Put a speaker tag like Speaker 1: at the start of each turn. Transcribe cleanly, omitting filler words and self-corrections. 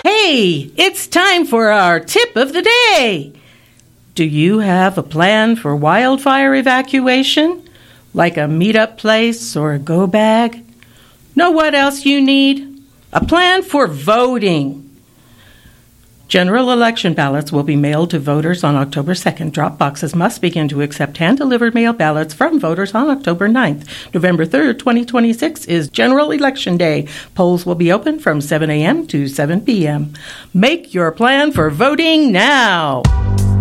Speaker 1: Hey, it's time for our tip of the day. Do you have a plan for wildfire evacuation, like a meetup place or a go bag? Know what else you need? A plan for voting. General election ballots will be mailed to voters on October 2nd. Drop boxes must begin to accept hand-delivered mail ballots from voters on October 9th. November 3rd, 2026 is General Election Day. Polls will be open from 7 a.m. to 7 p.m. Make your plan for voting now.